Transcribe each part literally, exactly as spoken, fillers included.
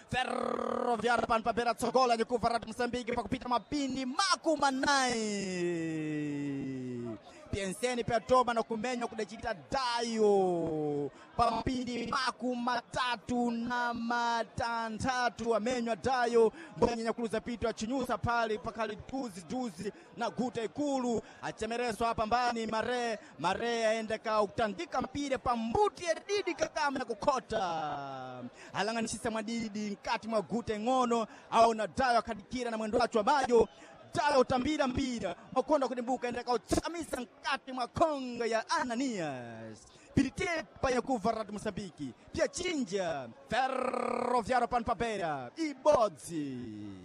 Ferroviário Panpapera tsogola nyekuva ratu Msambiki pa kupita mapindi makumanai. Pienseni pia toma na kumenywa kudachita dayo pa mapindi maku matatu na matantatu amenywa dayo mwenye nyakuluza pitu achinyusa pale pakali duzi duzi na guta ikulu achemereso hapa mbani mare mare aende ka utandika mpire pa mbuti ya didi kakame na kukota alanganishisa madidi nkati mwa guta ngono au na dayo akadikira na mwendo wachu wa majo dayo utambira mpira makonda kudimbuka ende ka uchamisa nkati mwa konga ya Ananias Piritepa ya kuva ratu Msambiki pia chinja Ferroviário Panpapera Ibodzi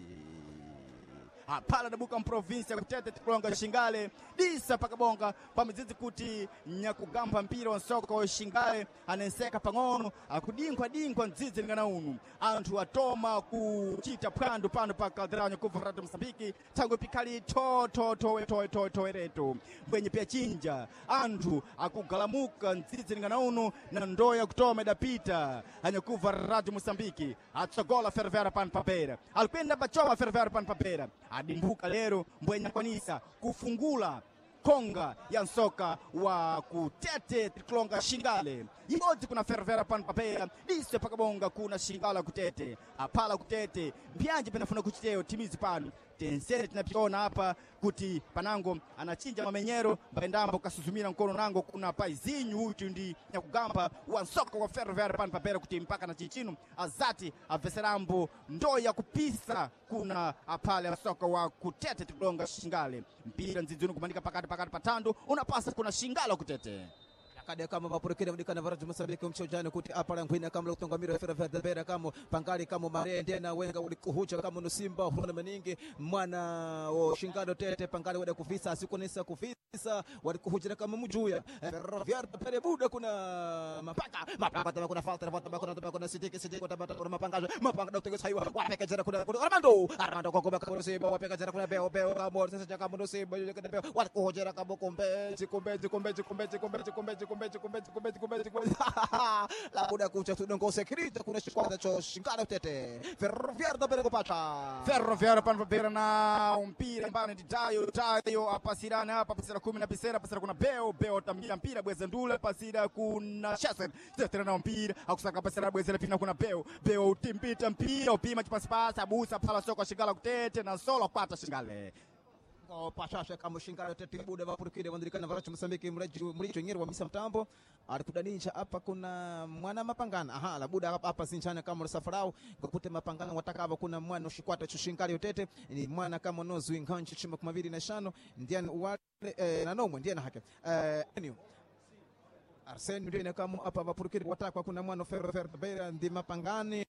apala dabuka mprovinsia kutete tikulonga Shingale disa pakabonga pamizizi kuti nyakugamba mpira wa soka wa Shingale anenseka pangono akudinkwa dinkwa nzizi ngana unu antu atoma kuchita prandu pano pakadhira nyakuva ratu Msambiki tangu pikali to to to to to to reto mwenye pia chinja antu akugalamuka nzizi ngana unu na ndoya kutoma dapita nyakuva ratu Msambiki atsogola Ferroviário Panpapera alipenda bachoma Ferroviário Panpapera adimbuka lero mbwenya kwanisa kufungula konga ya nsoka wa kutete tikulonga Shingale Ibodzi kuna Ferroviário Panpapera dise pakabonga kuna Shingala kutete apala kutete mpianje penafuna kuchiteo timizi panu tensere tunapiona hapa kuti panango anachinja mamenyero baendambo kasuzumira mkono nango kuna paizinyu uti ndi nyakugamba wa nsoka wa Ferroviário Panpapera kuti mpaka na chichinu azati aveserambo ndo ya kupisa kuna apale ya soka wa kutete tikulonga Shingale mpira nzizunu kumandika pakati pakati patando unapasa kuna Shingala kutete kade kama vapurikire mudikana varatu Msambiki mchojane kuti apala ngwina kama lutongamiro Ferroviário Panpapera kama pangali kama mare ndena wenga ulikuhucha kama nusimba huna maningi mwana o Shingalo tete pangali wada kufisa asikonesa kufisa walikuhucha kama mujuya Ferroviário Panpapera buda kuna mapaka mapaka kuna falta falta kuna kuna sitiki sitiki kuna kuna mapangazo mapanga dotego saiwa wapeka jara kuna Armando Armando kwa kwa kuna simba wapeka jara kuna beo beo kama sasa kama nusimba kuna beo walikuhucha kama kombe kombe kombe kombe kombe kombe kumbeji kumbeji kumbeji kumbeji kumbeji la buda kucha tudongo security kuna shikwata cho Shingale tete Ferroviário Panpapera kupata Ferroviário Panpapera na mpira mbane dayo dayo apasirana hapa pasira kumi na pisera pasira kuna beo beo tambia mpira bweze ndule pasira kuna Chesen tete na mpira akusaka pasira bweze pina kuna beo beo utimpita mpira upima chipasipasa busa pala soka Shingala kutete na solo kwata Shingale o pachasha kama Shingale tete buda vapurikire wandirikana varatu Msambiki mreji mricho nyeri wa misa mtambo alikudanisha hapa kuna mwana mapangana aha la buda hapa sinchana kama safarau ngokute mapangana watakava kuna mwana ushikwata cho Shingale tete ni mwana kama nozu inganchi chima kumaviri na shano ndiani uwale eh, na nomwe ndiani hake eh anyway Arsene ndiye kama hapa vapurikire watakwa kuna mwana Ferroviário Panpapera ndi mapangani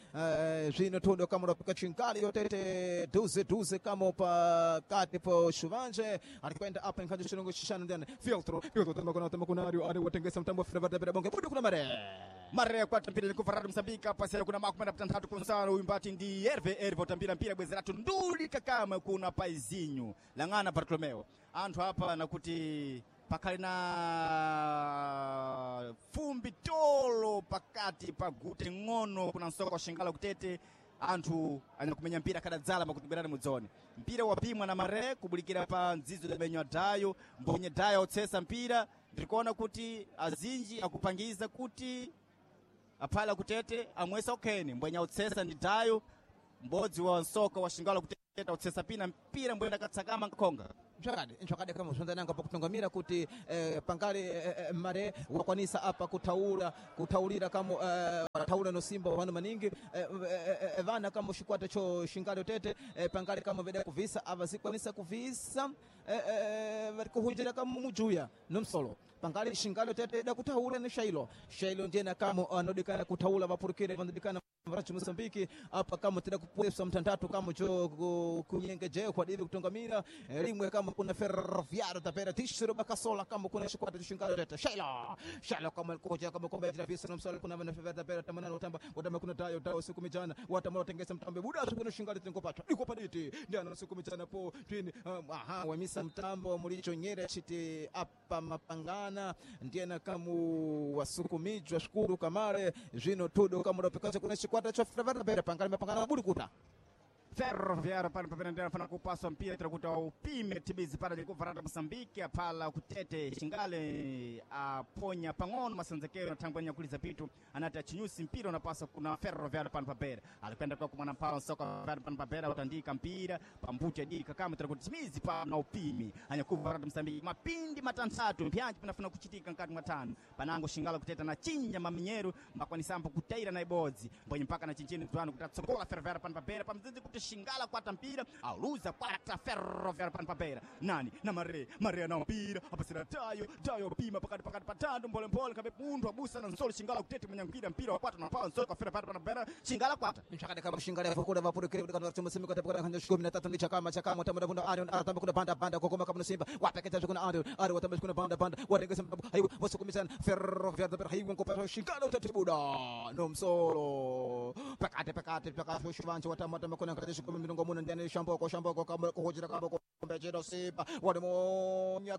jino tundo kama unapika Shingale yotete duze duze kama pa kati po shuvanje alikwenda hapa inkaje shilongo shishana ndani filtro filtro tamba kuna tamba kuna ari watengesa mtambo Ferroviário Panpapera bonge budu kuna mare mare kwa mpira ni kufaradu Msambiki hapa sasa kuna makumi matatu kunsana uimbati ndi Herve Herve tambira mpira bwezeratu nduli kakama kuna paizinyu langana Bartolomeo antu hapa nakuti pakali na fumbi tolo pakati pagute ngono kuna nsoko Shingala kutete antu anakumenya mpira kadadzala makutibirana mudzone mpira wapimwa na mare kubulikira pa nzizo za benywa dayo mbonye dayo otsesa mpira ndikuona kuti azinji akupangiza kuti apala kutete amwesa okeni mbonye otsesa ndi dayo mbodzi wa nsoka wa Shingala kutete otsesa pina mpira mbwenda katsakama konga Mchakade, mchakade kama usonda nanga pa kutongamira kuti eh, pangale eh, mare wakwanisa hapa kutaula kutaulira kama eh, taula no simba wano maningi eh, eh, eh, vana kama shikwata cho Shingale tete eh, pangale kama veda kuvisa avazikwanisa kuvisa eh, eh, varikuhujira kama mujuya nomsolo pangale Shingale tete da kutaula ni Shailo Shailo ndiye kama anodikana kutaula vapurikire vandikana varatu Msambiki hapa kama tena kupwesa mtandatu kama cho kunyengeje kwa dili kutongamira limwe kama kuna Ferroviário Panpapera tishiro bakasola kama kuna shikwata Shingale tete Shailo Shailo kama koja kama kombe vya visa na msala kuna Ferroviário Panpapera tamana utamba utamba kuna tayo tayo siku mijana watamara tengesa mtambe buda kuna Shingale tengopata liko paditi ndio siku mijana po twini aha wa misa mtambo mulicho nyere chiti hapa mapangano vana ndiena kamu wasukumijwa shukuru kamare jino tudo kamu dopekaze kuna shikwata cha Ferroviário Tapera pangani mapangana budi kuta Ferroviário para para para kupaswa mpira tutakuta upime tibizi para de kuvarata Mozambique pala kutete Xingale aponya pangono masanzekero na Tanzania kuliza pitu anata chinyusi mpira unapaswa kuna Ferroviário para Papera alikwenda kwa kumana pala soka para Papera utandika mpira pambute dika kama tutakuta tibizi pa na upime anya kuvarata Mozambique mapindi matantatu mpyanji pinafuna kuchitika nkati matano panango Xingale kuteta na chinya maminyeru makwani sampo kutaira na ibodzi mbonye mpaka na chinchini tuano kutatsokola Ferroviário para Papera pamzizi kuti Xingala kwata mpira aluza kwata Ferroviário para Papera nani na mare mare na mpira apasira tayo tayo pima pakati pakati patando mbole mbole kabe pundu abusa na nsolo Xingala kutete mwenye mpira mpira kwata na pao nsolo kwa Ferroviário para Papera Xingala kwata nchakade kama Xingala yafukura vapuru kile kutoka kwa msimu kwa tapaka kanja kumi na tatu ndicha kama chakama tamu bunda Arion atamba kuna banda banda kokoma kama Simba wapeketa kuna Arion Arion watamba kuna banda banda wadengeza mtabu hayo wasukumisana Ferroviário Tapera hayo kwa Xingala utatibuda no msolo pakati pakati pakati shuvanchi watamba watamba kuna kama milongo muna ndani shamboko shamboko kama kuhojira kama kumbejero sipa wademonya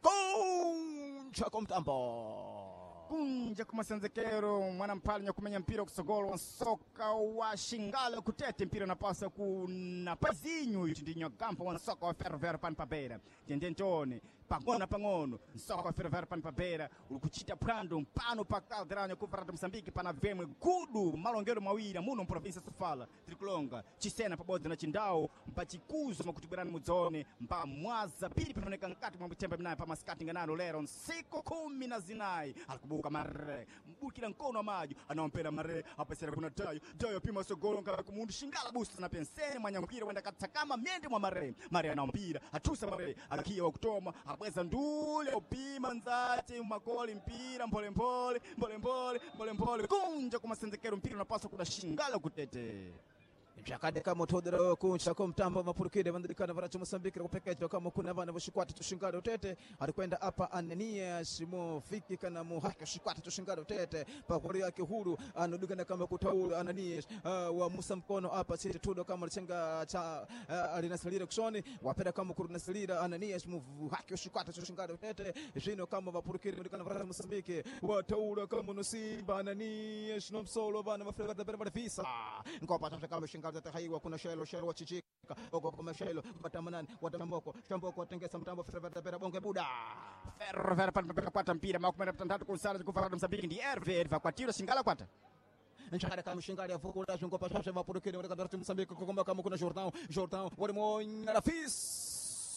kuncha komtambo kunja kumasanzekero mwana mpali nyakumenya mpira kusogolo wa soka wa Xingale kutete mpira napasa kuna pazinyu ndinyo kampo wa soka wa Ferroviário para Papera tendentone pangona pangono soka wa Ferroviário para Papera ulikuchita prando mpano pa Caldeirão kuvarata Mozambique pana vemwe gudu malongero mawira muno província Sofala Tricolonga chisena pabodzi na chindao mpachikuzo makutibirana mudzone mpa mwaza pili panaoneka nkati mwa mtembe mnaye pa maskati nganano lero nsiku kumi na zinai alikubuka mare mbukira nkono amajo anaompera mare apasira kuna tayo tayo pima sogolo ngala kumundu Xingala busa na pensene mwanya mpira wenda katakama miende mwa mare mare anaompira atusa mare akia wa kutoma abweza ndule opima nzati makoli mpira mpole mpole mpole mpole mpole mpole kunja kumasenzekero mpira unapaswa kuna Xingala kutete Jakade kama todero kuncha kwa mtambo mapurukide vandikana varacho Mozambique kupekecho kama kuna vana vashikwata tushingalo tete alikwenda hapa anania simo fiki kana muhaka shikwata tushingalo tete pakori yake huru anodugana kama kutaulu anania uh, wa Musa mkono hapa sisi tudo kama chenga cha uh, alinasalira kusoni wapenda kama kurunasalira anania simo haki shikwata tushingalo tete jino kama mapurukide vandikana varacho Mozambique wataula kama nosimba anania shino msolo bana mafrega da bana visa ngopata kama Xingala haiwa kuna shelo shelo wachichika oko kama shelo batamanani watamboko shamboko watengesa mtambo Ferroviário Tapera bonge buda Ferroviário para Papera kwata mpira makumi matatu kusala kuvarata Mozambique ndi R V va kwatira Xingala kwata nchakade kama Xingala yafukula jungo pa shasha vapurukire muri kadarati Mozambique kokoma kama kuna Jordão Jordão wali monya rafis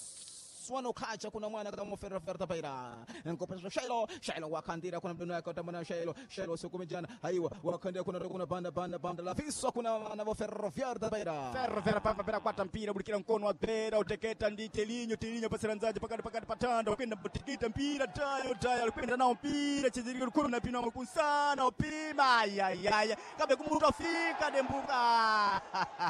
Swano kacha kuna mwana kama Ferroviário Tapera nkopesha shelo shelo wakandira kuna mdono yake utamana shelo shelo sukumijana haiwa wakandira kuna kuna banda banda banda la fiso kuna na Ferroviário Tapera Ferroviário para Papera kwata mpira bulikira mkono wa Pera uteketa ndi telinyo telinyo pasira nzaje pakati pakati patanda kwenda butikita mpira tayo tayo alikwenda nao mpira chiziriko lukuru na pino makusana opima ayaya kabe kumuruka fika dembuka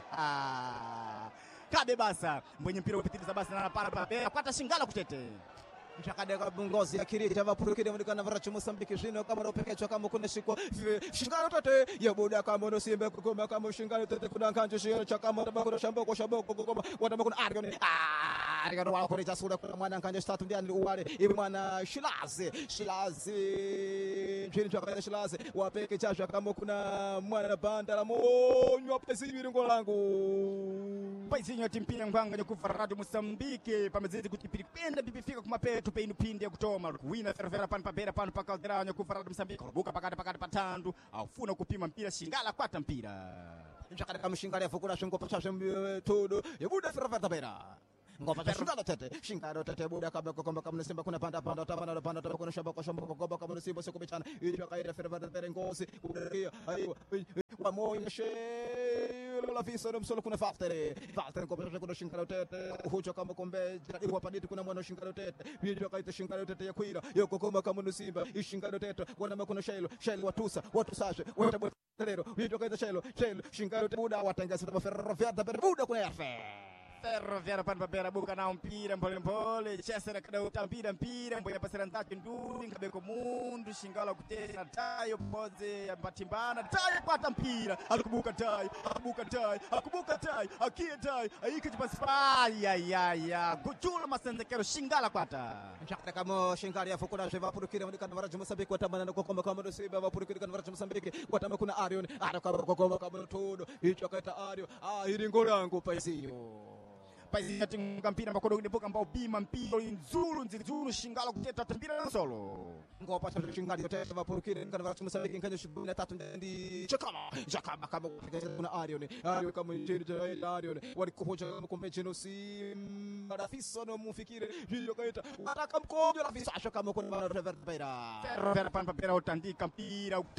kabe basa mwenye mpira upitiliza basi na para Papera kwata Xingala kutete nchakade ka bungozi akiri chava purukide mudikana varacho Mozambique jino kama ropekecho kama kuna shiko Xingala tete yabuda kama no Simba kokoma kama Xingala tete kuna kanjo shiro chakama tabako shamboko shamboko kokoma wadama kuna Arion Arion wala kore jasura kuna mwana kanjo statu ndiani uwale ibi mwana Shilaze Shilaze jino chakade Shilaze wapeke chacho kama kuna mwana banda la monyo pesi biringo langu paisinyo timpira ngwanga nyokuvarata Mozambique pamezidi kutipiripenda bibifika kumapetu tupe inupindi ya kutoma wina Ferroviário para Papera pano pa Caldeirão nyokuvarata Mozambique rubuka pakati pakati patandu aufuna kupima mpira Xingala kwata mpira nchakade kama Xingala yafukula shungo pa shasha todo yabuda Ferroviário Tapera ngopa Xingala tete Xingala tete buda kama kama kama Simba kuna panda panda tapana panda tapana kuna shamba kwa shamba kwa kama Simba sio kubichana ili kaida Ferroviário Tapera ngozi kudaria aiwa wa moyo shelo la visa no msolo kuna factory factory ngopa kuna Xingala tete hucho kama kombe jadi kwa paditi kuna mwana Xingala tete ili kaida Xingala tete ya kuira yoko kama kama Simba Xingala tete wana kuna shelo shelo watusa watusashe wata lero ili kaida shelo shelo Xingala tete buda watengeza Ferroviário Tapera buda kuna yafe Ferroviário Panpapera buka na mpira mpole mpole Chester kada utampira mpira mboya pasira ntaki nduri nkabeko mundu shingala kutesa tayo poze batimbana tayo pata mpira akubuka tayo akubuka tayo akubuka tayo akia tayo aiki tipaspai ya ya ya gujula masenzekero shingala kwata Jacques kamo shingala ya fukuna jeva purukira muri kana mara Mozambique watamana no kokoma kama no siba wa purukira kana mara Mozambique watama kuna Arion ara kama kokoma kama no todo hicho kaita Arion ah iringo langu paisinho Paizinho tinga mpira makodo ndipoka mbao bima mpira nzuru nzuru shingala kuteta mpira na solo ngopa cha shingala yote vapurukira kana mara Mozambique nkanya shughuli na tatu ndi chakama chakama kama kuna Arion Arion kama njeni cha Arion walikuhoja mkombeje no si marafisa no mufikire hiyo kaita wataka mkojo rafisa kama kuna mara Ferroviário Ferroviário Panpapera utandika mpira